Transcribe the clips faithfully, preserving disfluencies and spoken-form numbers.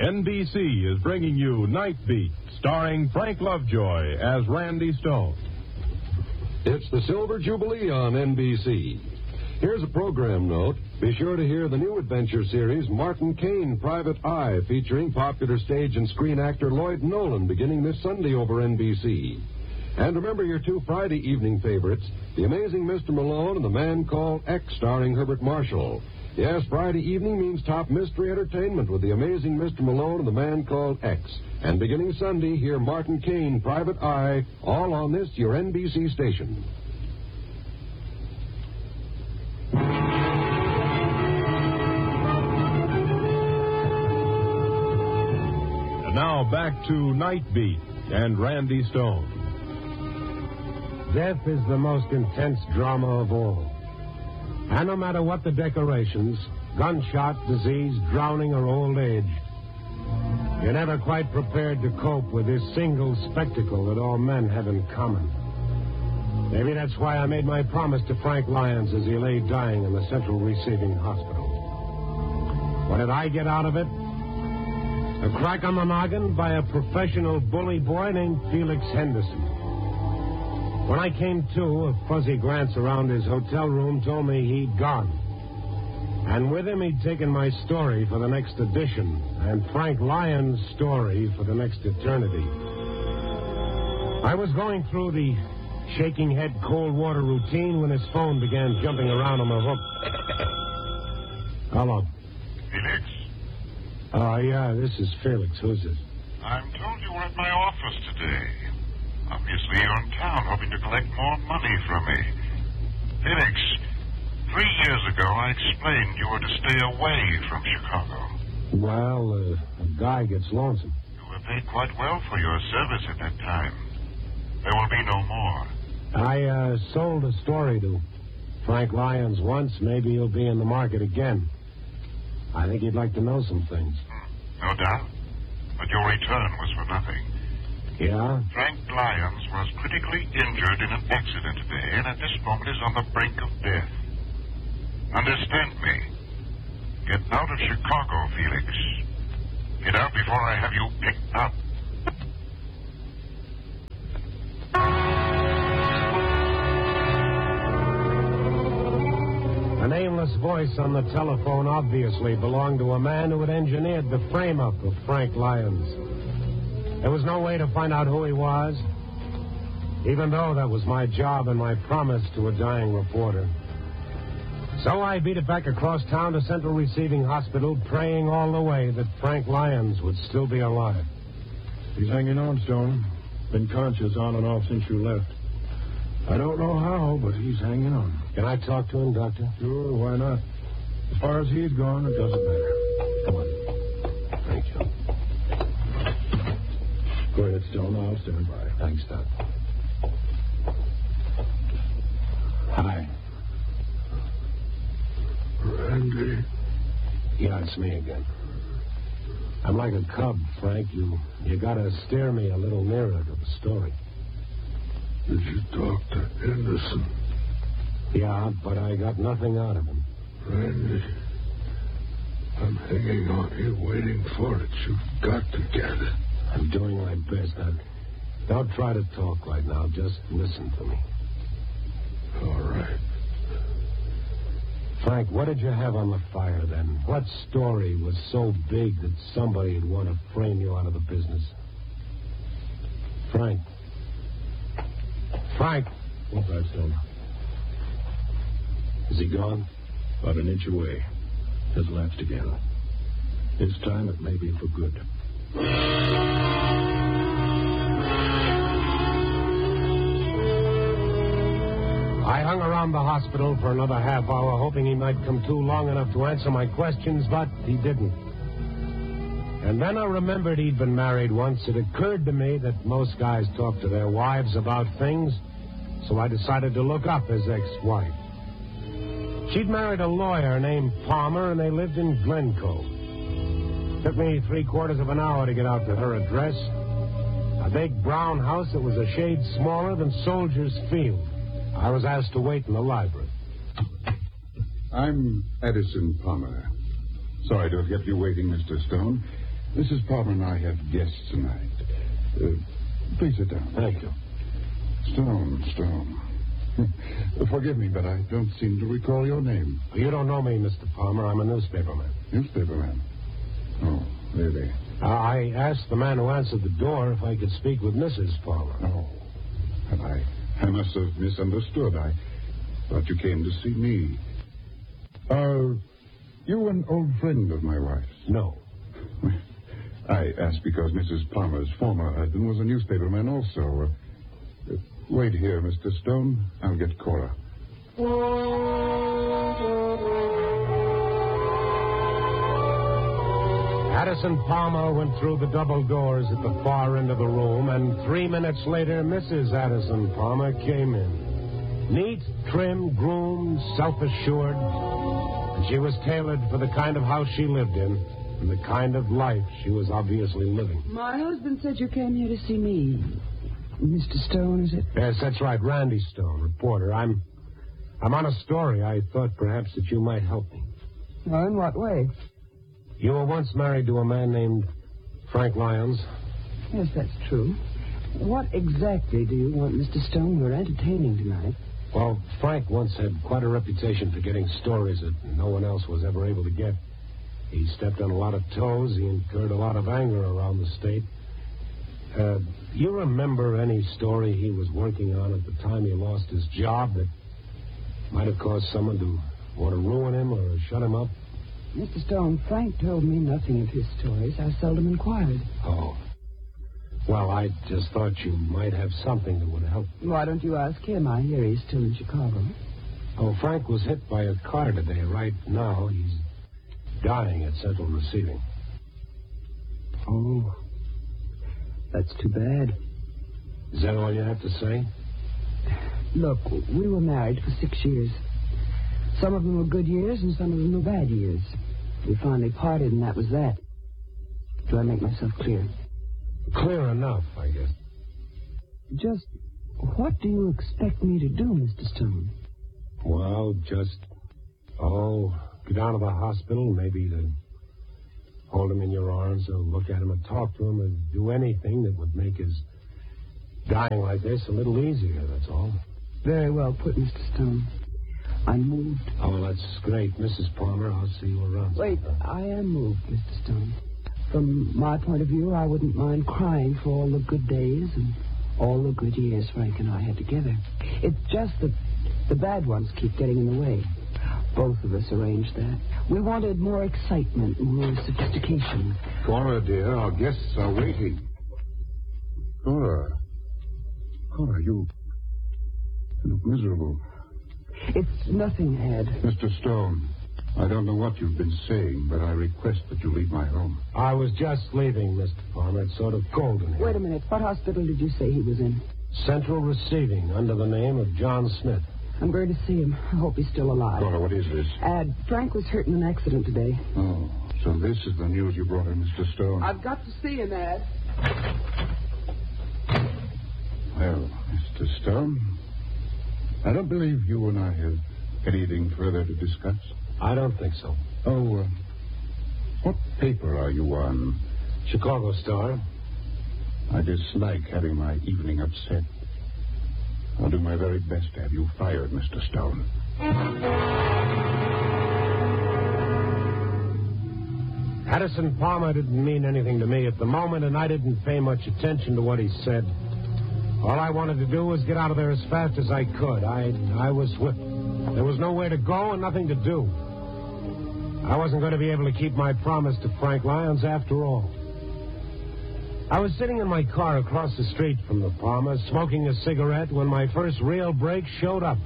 N B C is bringing you Night Beat, starring Frank Lovejoy as Randy Stone. It's the Silver Jubilee on N B C. Here's a program note. Be sure to hear the new adventure series, Martin Caine, Private Eye, featuring popular stage and screen actor Lloyd Nolan, beginning this Sunday over N B C. And remember your two Friday evening favorites, The Amazing Mister Malone and The Man Called X, starring Herbert Marshall. Yes, Friday evening means top mystery entertainment with The Amazing Mister Malone and The Man Called X. And beginning Sunday, hear Martin Caine, Private Eye, all on this, your N B C station. And now back to Night Beat and Randy Stone. Death is the most intense drama of all. And no matter what the decorations, gunshot, disease, drowning, or old age, you're never quite prepared to cope with this single spectacle that all men have in common. Maybe that's why I made my promise to Frank Lyons as he lay dying in the Central Receiving Hospital. What did I get out of it? A crack on the noggin by a professional bully boy named Felix Henderson. When I came to, a fuzzy glance around his hotel room told me he'd gone. And with him, he'd taken my story for the next edition, and Frank Lyons' story for the next eternity. I was going through the shaking head cold water routine when his phone began jumping around on the hook. Hello. Felix? Uh, yeah, this is Felix. Who's this? I'm told you were at my office today. Obviously, you're in town hoping to collect more money from me. Felix, three years ago, I explained you were to stay away from Chicago. Well, uh, a guy gets lonesome. You were paid quite well for your service at that time. There will be no more. I uh, sold a story to Frank Lyons once. Maybe he'll be in the market again. I think he'd like to know some things. Hmm, no doubt. But your return was for nothing. Yeah? Frank Lyons was critically injured in an accident today, and at this moment is on the brink of death. Understand me. Get out of Chicago, Felix. Get out before I have you picked up. A nameless voice on the telephone obviously belonged to a man who had engineered the frame-up of Frank Lyons. There was no way to find out who he was, even though that was my job and my promise to a dying reporter. So I beat it back across town to Central Receiving Hospital, praying all the way that Frank Lyons would still be alive. He's hanging on, Stone. Been conscious on and off since you left. I don't know how, but he's hanging on. Can I talk to him, Doctor? Sure, why not? As far as he's gone, it doesn't matter. Come on. Thank you. Go ahead, Stone. I'll stand by. Thanks, Doc. Hi. Randy? Yeah, it's me again. I'm like a cub, Frank. You you gotta steer me a little nearer to the story. Did you talk to Henderson? Yeah, but I got nothing out of him. Randy, I'm hanging on here waiting for it. You've got to get it. I'm doing my best. I, don't try to talk right now. Just listen to me. All right. Frank, what did you have on the fire then? What story was so big that somebody would want to frame you out of the business? Frank. Frank. What's that, Stone? Is he gone? About an inch away. Has lapsed again. This time it may be for good. I hung around the hospital for another half hour, hoping he might come to long enough to answer my questions, but he didn't. And then I remembered he'd been married once. It occurred to me that most guys talk to their wives about things, so I decided to look up his ex-wife. She'd married a lawyer named Palmer, and they lived in Glencoe. Took me three quarters of an hour to get out to her address. A big brown house that was a shade smaller than Soldiers Field. I was asked to wait in the library. I'm Edison Palmer. Sorry to have kept you waiting, Mister Stone. Missus Palmer and I have guests tonight. Uh, please sit down. Thank you. Stone, Stone. Forgive me, but I don't seem to recall your name. You don't know me, Mister Palmer. I'm a newspaperman. Newspaperman? Oh, really? Uh, I asked the man who answered the door if I could speak with Missus Palmer. Oh, and I, I must have misunderstood. I thought you came to see me. Are you an old friend of my wife's? No. I asked because Missus Palmer's former husband was a newspaperman also. Uh, wait here, Mister Stone. I'll get Cora. Addison Palmer went through the double doors at the far end of the room, and three minutes later, Missus Addison Palmer came in. Neat, trim, groomed, self-assured. And she was tailored for the kind of house she lived in and the kind of life she was obviously living. My husband said you came here to see me. Mister Stone, is it? Yes, that's right. Randy Stone, reporter. I'm I'm on a story. I thought perhaps that you might help me. Well, in what way? You were once married to a man named Frank Lyons. Yes, that's true. What exactly do you want, Mister Stone? We're entertaining tonight. Well, Frank once had quite a reputation for getting stories that no one else was ever able to get. He stepped on a lot of toes. He incurred a lot of anger around the state. Uh, you remember any story he was working on at the time he lost his job that might have caused someone to want to ruin him or shut him up? Mister Stone, Frank told me nothing of his stories. I seldom inquired. Oh. Well, I just thought you might have something that would help. Why don't you ask him? I hear he's still in Chicago. Oh, Frank was hit by a car today. Right now, he's dying at Central Receiving. Oh, that's too bad. Is that all you have to say? Look, we were married for six years. Some of them were good years and some of them were bad years. We finally parted, and that was that. Do I make myself clear? Clear enough, I guess. Just what do you expect me to do, Mister Stone? Well, just, oh, go down to the hospital, maybe to hold him in your arms or look at him and talk to him or do anything that would make his dying like this a little easier, that's all. Very well put, Mister Stone. I'm moved. Oh, that's great. Missus Palmer, I'll see you around. Wait, I am moved, Mister Stone. From my point of view, I wouldn't mind crying for all the good days and all the good years Frank and I had together. It's just that the bad ones keep getting in the way. Both of us arranged that. We wanted more excitement, more sophistication. Cora, dear, our guests are waiting. Cora. Cora, you... you look miserable. It's nothing, Ed. Mister Stone, I don't know what you've been saying, but I request that you leave my home. I was just leaving, Mister Palmer. It's sort of cold in here. Wait a minute. What hospital did you say he was in? Central Receiving, under the name of John Smith. I'm going to see him. I hope he's still alive. Cora, what is this? Ed, Frank was hurt in an accident today. Oh, so this is the news you brought in, Mister Stone. I've got to see him, Ed. Well, Mister Stone, I don't believe you and I have anything further to discuss. I don't think so. Oh, uh, what paper are you on? Chicago Star. I dislike having my evening upset. I'll do my very best to have you fired, Mister Stone. Addison Palmer didn't mean anything to me at the moment, and I didn't pay much attention to what he said. All I wanted to do was get out of there as fast as I could. I I was whipped. There was nowhere to go and nothing to do. I wasn't going to be able to keep my promise to Frank Lyons after all. I was sitting in my car across the street from the Palmers, smoking a cigarette, when my first real break showed up.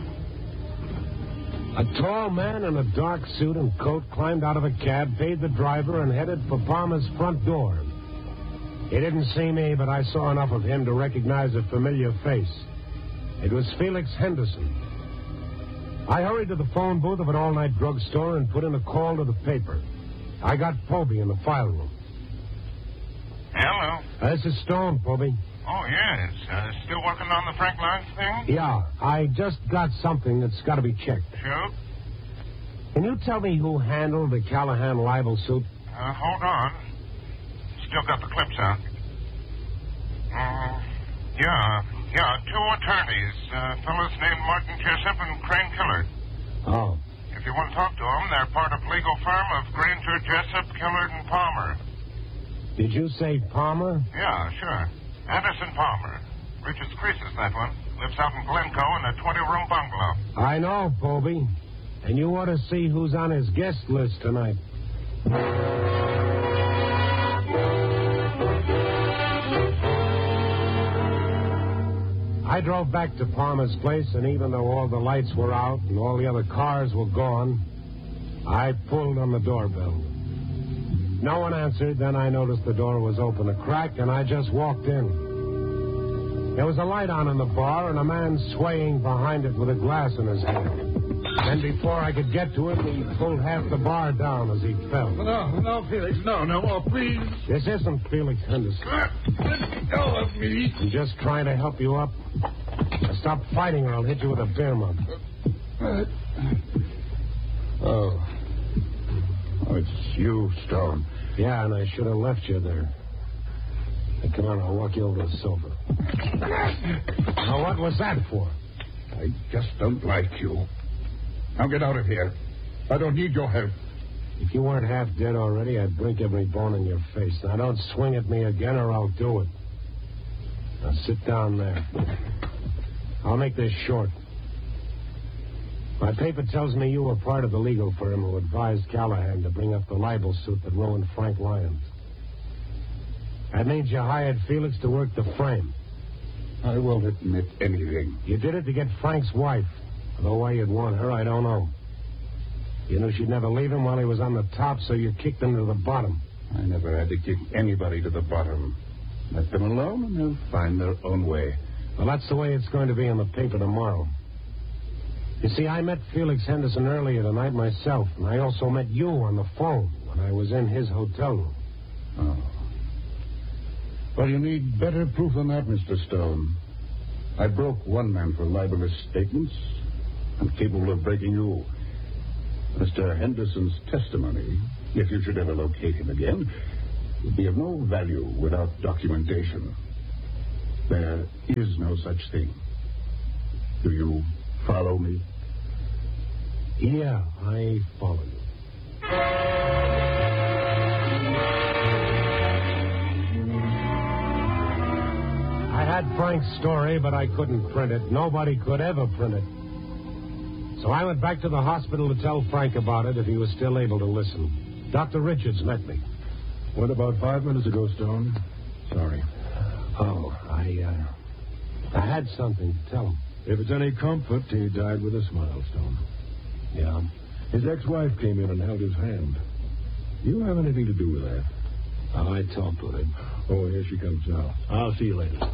A tall man in a dark suit and coat climbed out of a cab, paid the driver, and headed for Palmer's front door. He didn't see me, but I saw enough of him to recognize a familiar face. It was Felix Henderson. I hurried to the phone booth of an all-night drugstore and put in a call to the paper. I got Poby in the file room. Hello. Uh, this is Stone, Poby. Oh, yes. Uh, still working on the Frank Lyons thing? Yeah, I just got something that's got to be checked. Sure. Can you tell me who handled the Callahan libel suit? Uh, hold on. still got the clips out. Uh, yeah, yeah, two attorneys, uh, fellows named Martin Jessup and Crane Killard. Oh. If you want to talk to them, they're part of legal firm of Granger, Jessup, Killard, and Palmer. Did you say Palmer? Yeah, sure. Anderson Palmer. Richards Creases, that one. Lives out in Glencoe in a twenty-room bungalow. I know, Povey. And you ought to see who's on his guest list tonight. I drove back to Palmer's place, and even though all the lights were out and all the other cars were gone, I pulled on the doorbell. No one answered. Then I noticed the door was open a crack, and I just walked in. There was a light on in the bar, and a man swaying behind it with a glass in his hand. And before I could get to him, he pulled half the bar down as he fell. No, no, Felix, no, no more, please. This isn't Felix Henderson. Let go of me. I'm just trying to help you up. Now stop fighting or I'll hit you with a beer mug. Uh, oh. Oh, it's you, Stone. Yeah, and I should have left you there. Now, come on, I'll walk you over to the sofa. Now, what was that for? I just don't like you. Now get out of here. I don't need your help. If you weren't half dead already, I'd break every bone in your face. Now, don't swing at me again or I'll do it. Now, sit down there. I'll make this short. My paper tells me you were part of the legal firm who advised Callahan to bring up the libel suit that ruined Frank Lyons. That means you hired Felix to work the frame. I won't admit anything. You did it to get Frank's wife. Although why you'd want her, I don't know. You knew she'd never leave him while he was on the top, so you kicked him to the bottom. I never had to kick anybody to the bottom. Let them alone and they'll find their own way. Well, that's the way it's going to be in the paper tomorrow. You see, I met Felix Henderson earlier tonight myself, and I also met you on the phone when I was in his hotel room. Oh. Well, you need better proof than that, Mister Stone. I broke one man for libelous statements. I'm capable of breaking you. Mister Henderson's testimony, if you should ever locate him again, would be of no value without documentation. There is no such thing. Do you follow me? Yeah, I follow you. I had Frank's story, but I couldn't print it. Nobody could ever print it. So I went back to the hospital to tell Frank about it if he was still able to listen. Doctor Richards met me. What, about five minutes ago, Stone? Sorry. Oh, I, uh, I had something to tell him. If it's any comfort, he died with a smile, Stone. Yeah? His ex-wife came in and held his hand. You have anything to do with that? Oh, I talked with him. Oh, here she comes now. I'll see you later.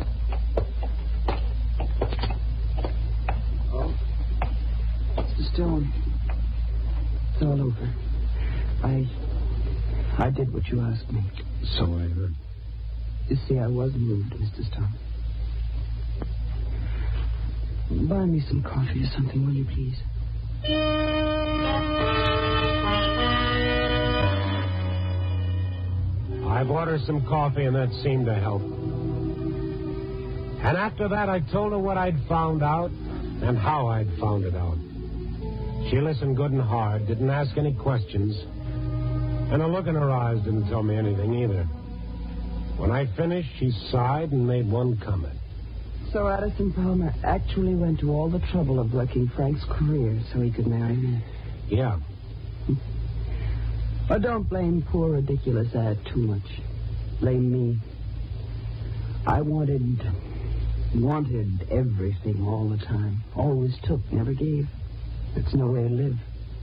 Oh. Mister Stone, it's all over. I... I did what you asked me. So I heard. You see, I was moved, Mister Stone. Buy me some coffee or something, will you, please? I bought her some coffee, and that seemed to help. And after that, I told her what I'd found out and how I'd found it out. She listened good and hard, didn't ask any questions, and a look in her eyes didn't tell me anything either. When I finished, she sighed and made one comment. So Addison Palmer actually went to all the trouble of wrecking Frank's career so he could marry me. Yeah. But don't blame poor, ridiculous Ad too much. Blame me. I wanted, wanted everything all the time. Always took, never gave. It's no way to live.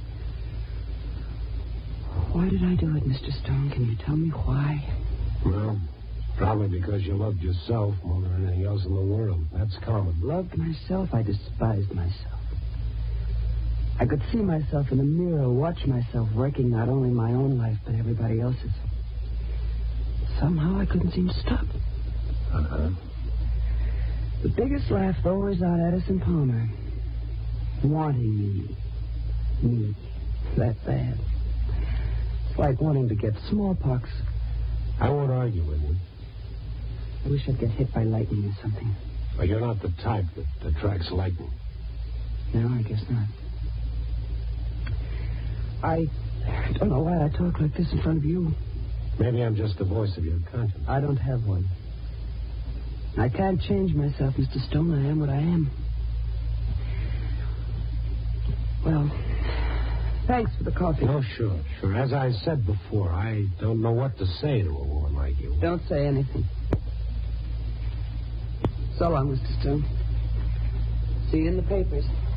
Why did I do it, Mister Stone? Can you tell me why? Well, probably because you loved yourself more than anything else in the world. That's common. Loved myself? I despised myself. I could see myself in the mirror, watch myself wrecking not only my own life, but everybody else's. Somehow I couldn't seem to stop. Uh-huh. The biggest laugh, though, was on Addison Palmer. Wanting me. Me. That bad. It's like wanting to get smallpox. I won't argue with you. I wish I'd get hit by lightning or something. But you're not the type that attracts lightning. No, I guess not. I don't know why I talk like this in front of you. Maybe I'm just the voice of your conscience. I don't have one. I can't change myself, Mister Stone. I am what I am. Well, thanks for the coffee. No, sure, sure. As I said before, I don't know what to say to a woman like you. Don't say anything. So long, Mister Stone. See you in the papers.